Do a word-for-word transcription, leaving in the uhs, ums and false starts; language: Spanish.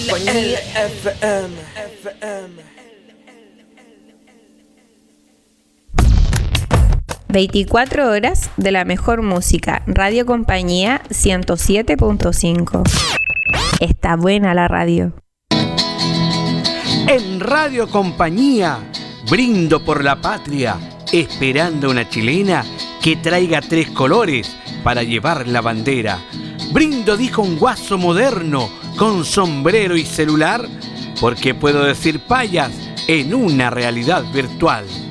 Compañía F M, F M. veinticuatro horas de la mejor música. Radio Compañía ciento siete punto cinco. Está buena la radio. En Radio Compañía, brindo por la patria, esperando una chilena que traiga tres colores para llevar la bandera. Brindo, dijo un guaso moderno, con sombrero y celular, porque puedo decir payas en una realidad virtual.